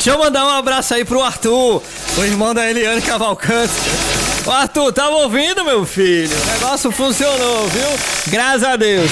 Deixa eu mandar um abraço aí pro Arthur, o irmão da Eliane Cavalcante. Ô Arthur, tava ouvindo, meu filho? O negócio funcionou, viu? Graças a Deus.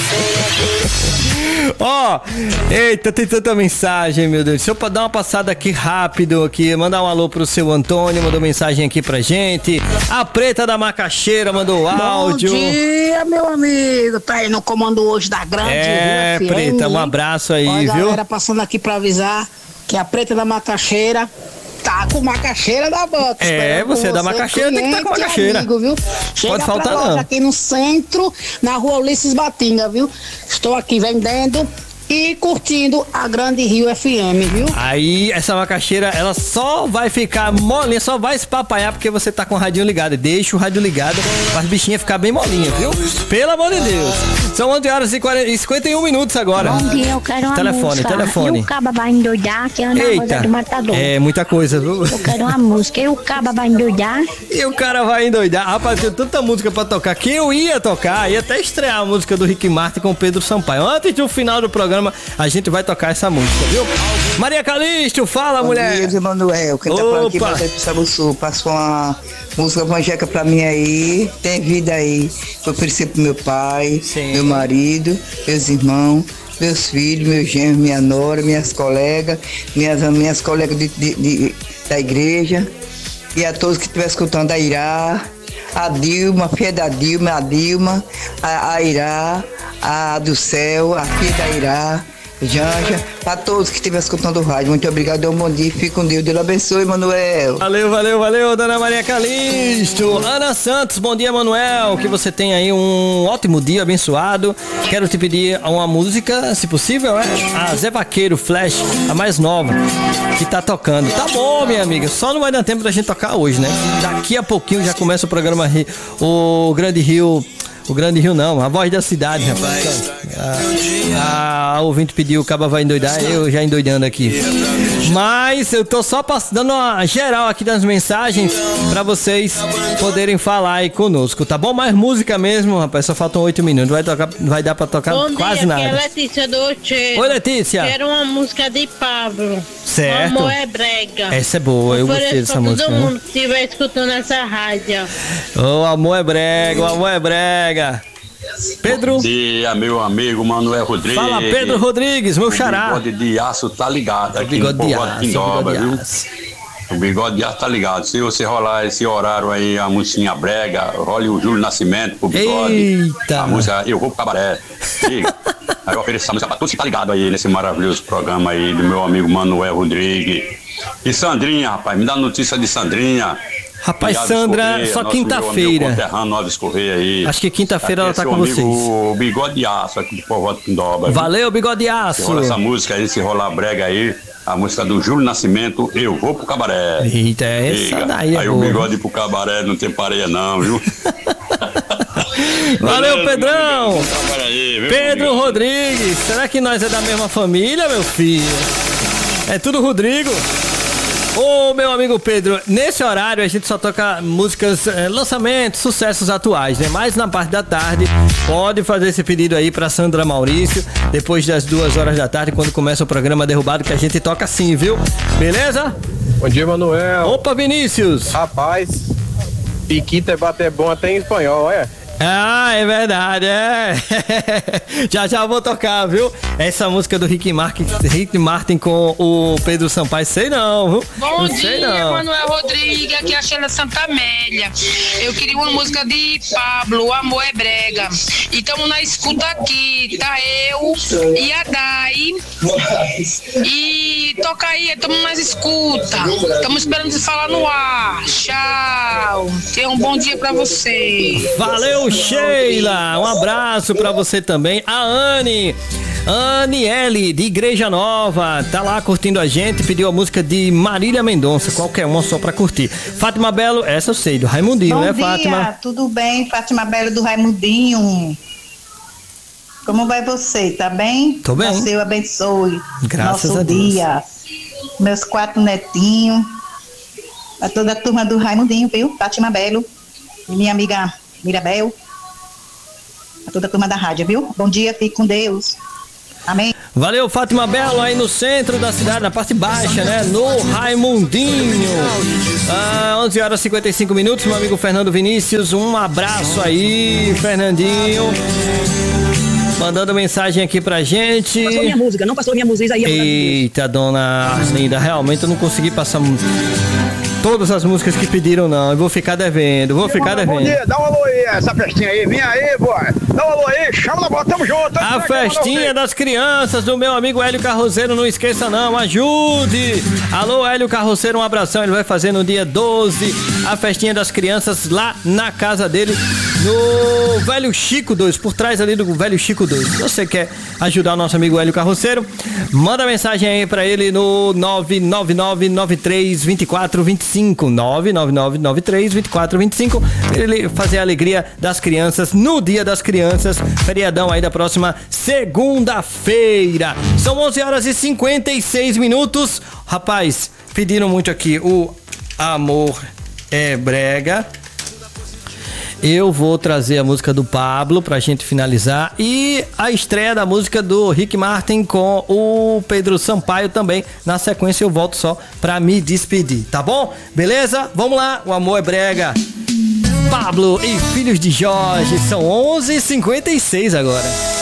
Ó, eita, tem tanta mensagem, meu Deus. Deixa eu dar uma passada aqui rápido aqui, mandar um alô pro seu Antônio, mandou mensagem aqui pra gente. A Preta da Macaxeira mandou áudio. Bom dia, meu amigo. Tá aí no comando hoje da grande. Preta, um abraço aí, olha, viu? Galera, passando aqui pra avisar que a Preta da Macaxeira tá com macaxeira da box. Você é da Macaxeira, tem que estar com macaxeira. Amigo, viu? Chega pode faltar pra loja não. Aqui no centro, na rua Ulisses Batinga, viu? Estou aqui vendendo e curtindo a Grande Rio FM, viu? Aí, essa macaxeira, ela só vai ficar molinha, só vai espapaiar porque você tá com o radinho ligado. Deixa o rádio ligado para as bichinhas ficar bem molinhas, viu? Pelo amor de Deus. São 11 horas e 51 minutos agora. Bom dia, eu quero uma música. Telefone. E o Caba vai endoidar, que anda na roda do matador. É, muita coisa, viu? Eu quero uma música. E o Caba vai endoidar. E o cara vai endoidar. Rapaz, tem tanta música pra tocar que eu ia tocar, ia até estrear a música do Rick Martin com o Pedro Sampaio. Antes do final do programa, a gente vai tocar essa música, viu? Maria Calixto, fala, mulher. Bom dia, Emanuel. Quem tá falando aqui vai pro Sabuçu. Passou uma música evangélica pra mim aí. Tem vida aí. Foi oferecido pro meu pai, meu marido, meus irmãos, meus filhos, meus genros, minha nora, minhas colegas, minhas colegas da igreja. E a todos que estiverem escutando, a Irá, a Dilma, a filha da Dilma, a Irá, a do céu, a filha da Irá, Janja, para todos que estiverem escutando o rádio. Muito obrigado, um bom dia, fique com Deus. Deus abençoe, Manuel. Valeu, dona Maria Calixto. Ana Santos, bom dia, Manuel. Que você tenha aí um ótimo dia abençoado. Quero te pedir uma música, se possível, a Zé Vaqueiro Flash, a mais nova, que tá tocando. Tá bom, minha amiga, só não vai dar tempo da gente tocar hoje, né? Daqui a pouquinho já começa o programa o Grande Rio. O Grande Rio não, a voz da cidade, rapaz. A ouvinte pediu, o Caba vai endoidar, eu já endoidando aqui. Mas eu tô só dando uma geral aqui das mensagens pra vocês poderem falar aí conosco, tá bom? Mais música mesmo, rapaz, só faltam 8 minutos, vai dar pra tocar quase nada. Bom dia, aqui é Letícia do Ocheiro. Oi, Letícia. Quero uma música de Pablo. Certo. O Amor é Brega. Essa é boa, eu gostei dessa música. Todo mundo que estiver escutando essa rádio. O amor é brega, Pedro. Bom dia, meu amigo Manuel Rodrigues. Fala, Pedro Rodrigues, meu xará. O bigode de aço tá ligado aqui no povoado de Pindoba, viu? O bigode de aço tá ligado. Se você rolar esse horário aí, a musiquinha brega, role o Júlio Nascimento pro bigode. Eita. A música Eu Vou pro Cabaré. Aí eu ofereço essa música pra todos que tá ligado aí nesse maravilhoso programa aí do meu amigo Manuel Rodrigues. E Sandrinha, rapaz, me dá notícia de Sandrinha. Rapaz, Sandra, Correia, só quinta-feira. Acho que quinta-feira ela tá com vocês. O Bigode de Aço aqui de Povoado Pindoba. Valeu, Bigode de Aço. Se rola essa música aí, se rolar brega aí, a música do Júlio Nascimento, Eu Vou pro Cabaré. Eita, essa daí é aí boa. O bigode pro cabaré não tem pareia não, viu? Valeu, Pedrão. Pedro Rodrigues. Será que nós é da mesma família, meu filho? É tudo Rodrigo. Ô, meu amigo Pedro, nesse horário a gente só toca músicas, lançamentos, sucessos atuais, né? Mas na parte da tarde, pode fazer esse pedido aí pra Sandra Maurício, depois das 2 horas da tarde, quando começa o programa Derrubado, que a gente toca assim, viu? Beleza? Bom dia, Manuel. Opa, Vinícius. Rapaz, Piquita é bater bom até em espanhol, olha. Ah, é verdade, é. Já vou tocar, viu? Essa música do Rick Martin com o Pedro Sampaio, sei não, viu? Bom não dia, sei não. Manuel Rodrigues, aqui é a Sheila Santa Amélia. Eu queria uma música de Pablo, O Amor é Brega. E estamos na escuta aqui, tá eu e a Dai. E toca aí, estamos nas escuta. Estamos esperando você falar no ar. Tchau. Tenha um bom dia pra você. Valeu, Sheila, um abraço pra você também. A Aniele, de Igreja Nova, tá lá curtindo a gente, pediu a música de Marília Mendonça, qualquer uma só pra curtir. Fátima Belo, essa eu sei, do Raimundinho, né, Fátima? Bom dia, tudo bem? Fátima Belo do Raimundinho. Como vai você, tá bem? Tô bem. Deus abençoe Graças nosso a Deus. dia. Meus 4 netinhos, a toda a turma do Raimundinho, viu? Fátima Belo, minha amiga Mirabel, a toda a turma da rádio, viu? Bom dia, fique com Deus. Amém. Valeu, Fátima Belo, aí no centro da cidade, na parte baixa, né? No Raimundinho. 11 horas e 55 minutos, meu amigo Fernando Vinícius. Um abraço aí, Fernandinho. Mandando mensagem aqui pra gente. Passou minha música, não passou minha música aí. Eita, dona Arlinda, realmente eu não consegui passar todas as músicas que pediram, não. Eu vou ficar devendo, Bom dia, dá um alô aí, essa festinha aí. Vem aí, boy. Dá um alô aí, chama na bola, tamo junto. A festinha das crianças do meu amigo Hélio Carroceiro, não esqueça não, ajude. Alô, Hélio Carroceiro, um abração. Ele vai fazer no dia 12 a festinha das crianças lá na casa dele, no Velho Chico 2, por trás ali do Velho Chico 2. Se você quer ajudar o nosso amigo Hélio Carroceiro, manda mensagem aí pra ele no 999932425. 999932425, ele fazer a alegria das crianças no Dia das Crianças, feriadão aí da próxima segunda-feira. São 11 horas e 56 minutos. Rapaz, pediram muito aqui o Amor é Brega. Eu vou trazer a música do Pablo pra gente finalizar e a estreia da música do Rick Martin com o Pedro Sampaio também. Na sequência eu volto só pra me despedir, tá bom? Beleza? Vamos lá, o Amor é Brega. Pablo e Filhos de Jorge, são 11h56 agora.